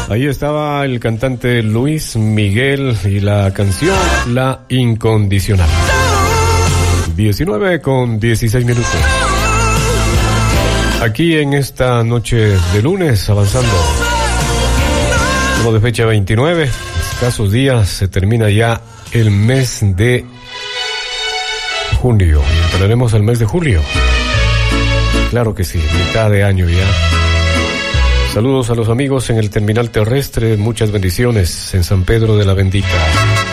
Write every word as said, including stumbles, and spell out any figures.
Ahí estaba el cantante Luis Miguel y la canción La Incondicional. diecinueve con dieciséis minutos. Aquí en esta noche de lunes, avanzando como de fecha veintinueve, escasos días, se termina ya el mes de junio. Y entraremos al mes de julio. Claro que sí, mitad de año ya. Saludos a los amigos en el terminal terrestre, muchas bendiciones en San Pedro de la Bendita.